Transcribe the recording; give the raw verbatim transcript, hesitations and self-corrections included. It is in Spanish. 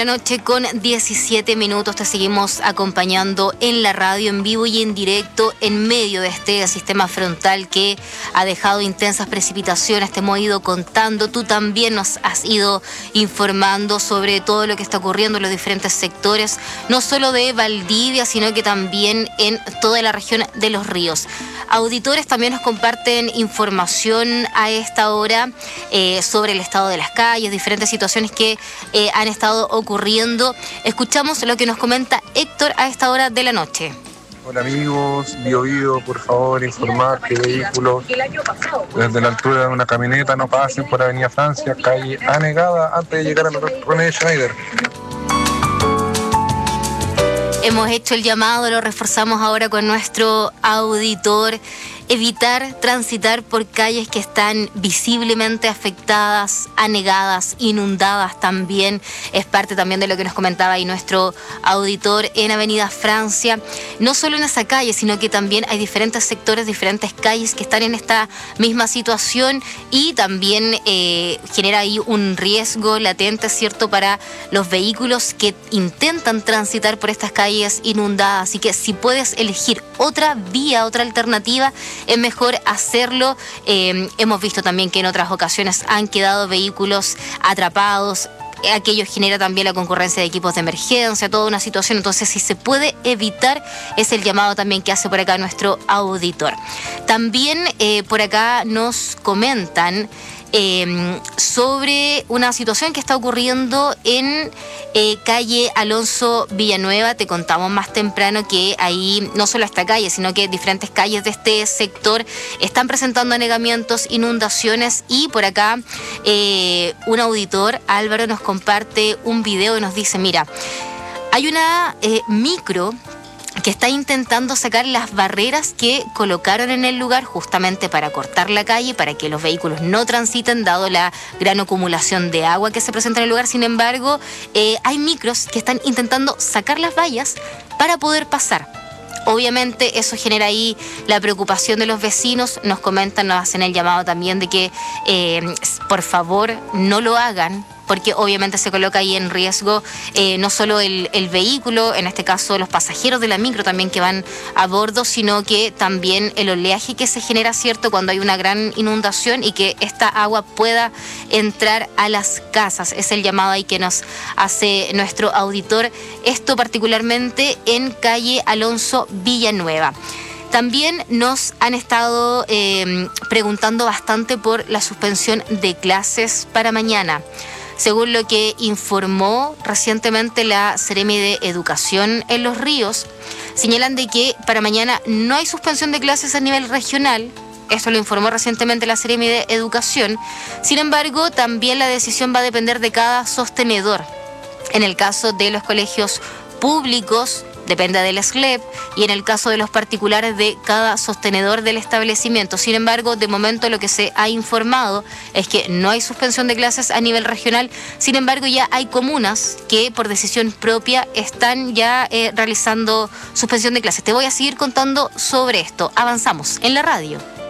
de la noche con diecisiete minutos. Te seguimos acompañando en la radio, en vivo y en directo, en medio de este sistema frontal que ha dejado intensas precipitaciones. Te hemos ido contando, tú también nos has ido informando sobre todo lo que está ocurriendo en los diferentes sectores, no solo de Valdivia, sino que también en toda la región de Los Ríos. Auditores también nos comparten información a esta hora eh, sobre el estado de las calles, diferentes situaciones que eh, han estado ocurriendo. Escuchamos lo que nos comenta Héctor a esta hora de la noche. Hola amigos, Bio Bio, por favor informar que vehículos desde la altura de una camioneta no pasen por Avenida Francia, calle anegada, antes de llegar a la René Schneider. Hemos hecho el llamado, lo reforzamos ahora con nuestro auditor. Evitar transitar por calles que están visiblemente afectadas, anegadas, inundadas también. Es parte también de lo que nos comentaba ahí nuestro auditor en Avenida Francia. No solo en esa calle, sino que también hay diferentes sectores, diferentes calles que están en esta misma situación y también eh, genera ahí un riesgo latente, ¿cierto?, para los vehículos que intentan transitar por estas calles inundadas. Así que si puedes elegir otra vía, otra alternativa, es mejor hacerlo. Eh, hemos visto también que en otras ocasiones han quedado vehículos atrapados. Aquello genera también la concurrencia de equipos de emergencia, toda una situación. Entonces, si se puede evitar, es el llamado también que hace por acá nuestro auditor. También eh, por acá nos comentan Eh, sobre una situación que está ocurriendo en eh, calle Alonso Villanueva. Te contamos más temprano que ahí no solo esta calle, sino que diferentes calles de este sector están presentando anegamientos, inundaciones, y por acá eh, un auditor, Álvaro, nos comparte un video y nos dice, mira, hay una eh, micro que está intentando sacar las barreras que colocaron en el lugar justamente para cortar la calle, para que los vehículos no transiten, dado la gran acumulación de agua que se presenta en el lugar. Sin embargo, eh, hay micros que están intentando sacar las vallas para poder pasar. Obviamente eso genera ahí la preocupación de los vecinos. Nos comentan, nos hacen el llamado también de que eh, por favor no lo hagan, porque obviamente se coloca ahí en riesgo eh, no solo el, el vehículo, en este caso los pasajeros de la micro también que van a bordo, sino que también el oleaje que se genera, ¿cierto?, cuando hay una gran inundación y que esta agua pueda entrar a las casas. Es el llamado ahí que nos hace nuestro auditor, esto particularmente en calle Alonso Villanueva. También nos han estado eh, preguntando bastante por la suspensión de clases para mañana. Según lo que informó recientemente la Seremi de Educación en Los Ríos, señalan de que para mañana no hay suspensión de clases a nivel regional. Esto lo informó recientemente la Seremi de Educación. Sin embargo, también la decisión va a depender de cada sostenedor. En el caso de los colegios públicos, depende del S L E P, y en el caso de los particulares de cada sostenedor del establecimiento. Sin embargo, de momento lo que se ha informado es que no hay suspensión de clases a nivel regional. Sin embargo, ya hay comunas que por decisión propia están ya eh, realizando suspensión de clases. Te voy a seguir contando sobre esto. Avanzamos en la radio.